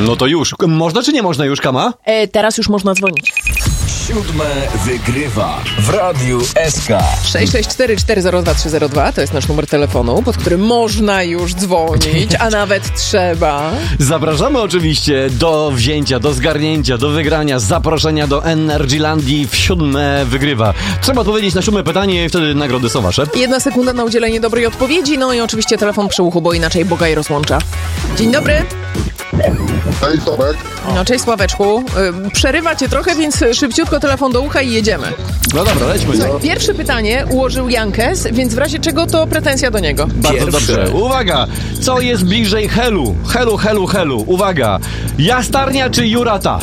No to już. Można czy nie można już, Kama? Teraz już można dzwonić. 7 wygrywa w Radiu SK. 664-402-302 to jest nasz numer telefonu, pod którym można już dzwonić, a nawet trzeba. Zapraszamy oczywiście do wzięcia, do zgarnięcia, do wygrania, zaproszenia do Energylandii w 7 wygrywa. Trzeba odpowiedzieć na 7 pytanie i wtedy nagrody są wasze. 1 sekunda na udzielenie dobrej odpowiedzi, no i oczywiście telefon przy uchu, bo inaczej Bogaj rozłącza. Dzień dobry. Cześć, Tomek. No, cześć Sławeczku. Przerywa cię trochę, więc szybciutko telefon do ucha i jedziemy. No dobra, lećmy. Słuchaj, pierwsze pytanie ułożył Jankes, więc w razie czego to pretensja do niego. Bardzo dobrze. Uwaga! Co jest bliżej Helu? Helu. Uwaga! Jastarnia czy Jurata?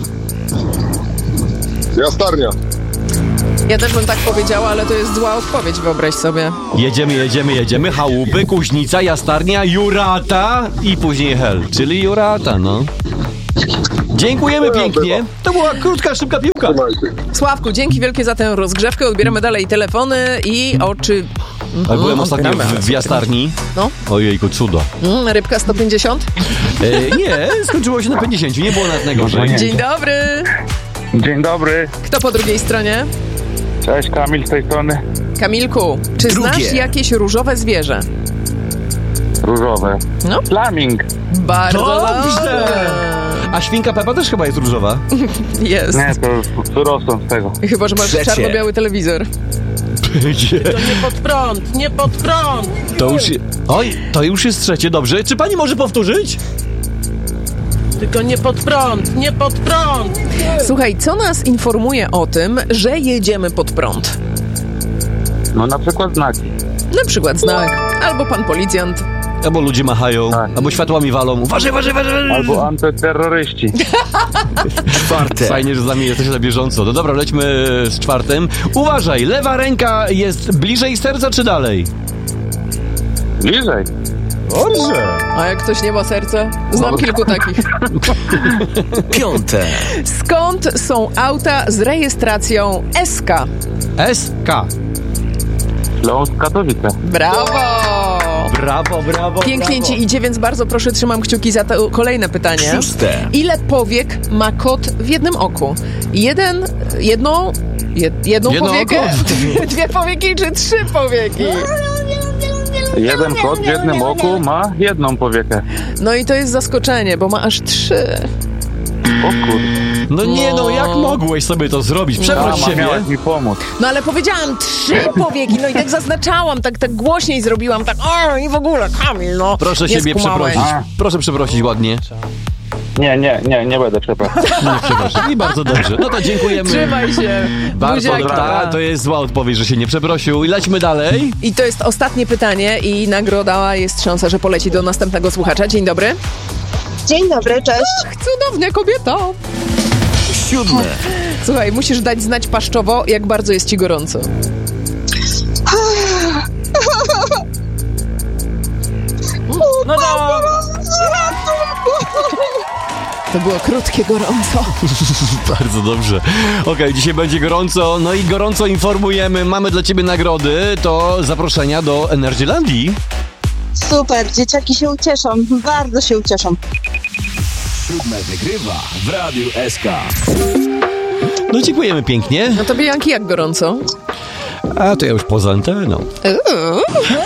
Jastarnia. Ja też bym tak powiedziała, ale to jest zła odpowiedź, wyobraź sobie. Jedziemy. Chałupy, Kuźnica, Jastarnia, Jurata i później Hel, czyli Jurata, no. Dziękujemy pięknie. To była krótka, szybka piłka. Sławku, dzięki wielkie za tę rozgrzewkę. Odbieramy dalej telefony i oczy... A byłem ostatnio w Jastarni. No. Ojejku, cudo. Rybka 150? Nie, skończyło się na 50, nie było nawet najgorzej. Dzień dobry. Dzień dobry, Kto po drugiej stronie? cześć, Kamil z tej strony. Kamilku, czy znasz jakieś różowe zwierzę? Różowe. No. Flaming. Bardzo Dobrze. A świnka Pepa też chyba jest różowa. Jest. Nie, to rosną z tego. Chyba, że masz czarno-biały telewizor. Nie pod prąd! To już jest trzecie, dobrze. Czy pani może powtórzyć? Tylko nie pod prąd! Słuchaj, co nas informuje o tym, że jedziemy pod prąd? No na przykład znaki. Na przykład znak, albo pan policjant. Albo ludzie machają, Tak. albo światłami walą. Uważaj. Albo antyterroryści. Czwarte. Fajnie, że z nami jesteś na bieżąco. No dobra, lećmy z czwartym. Uważaj, lewa ręka jest bliżej serca czy dalej? Bliżej. Dobrze. A jak ktoś nie ma serca? Znam kilku takich. Piąte. Skąd są auta z rejestracją SK? SK. Śląsk, Katowice. Brawo! Brawo. Pięknie ci idzie, więc bardzo proszę, trzymam kciuki za to kolejne pytanie. Szóste. Ile powiek ma kot w jednym oku? Jedną powiekę? oko. Dwie powieki czy 3 powieki? Jeden kot w jednym oku ma jedną powiekę. No i to jest zaskoczenie, bo ma aż 3. O kurde. No nie no, jak mogłeś sobie to zrobić? Przeproś Mama siebie. miałaś mi pomóc. No ale powiedziałam 3 powieki, no i tak zaznaczałam, tak głośniej zrobiłam, tak i w ogóle, Kamil, no. Proszę nie siebie skumałeś. przeprosić. Proszę przeprosić ładnie. Nie będę przepraszał. Nie przepraszam. I bardzo dobrze. No to dziękujemy. Trzymaj się. Bardzo Buziaki. dobrze. To jest zła odpowiedź, że się nie przeprosił. I lećmy dalej. I to jest ostatnie pytanie i nagroda jest szansa, że poleci do następnego słuchacza. Dzień dobry. Dzień dobry, cześć. Cudownia kobieta. Siódme. Słuchaj, musisz dać znać paszczowo, jak bardzo jest ci gorąco. No dobra! To było krótkie gorąco. Bardzo dobrze. Okej, dzisiaj będzie gorąco. No i gorąco informujemy. Mamy dla ciebie nagrody. To zaproszenia do Energylandii. Super, dzieciaki się ucieszą, bardzo się ucieszą. 7 wygrywa w Radiu SK. No dziękujemy pięknie. No tobie, Janki, jak gorąco? A to ja już poza anteną.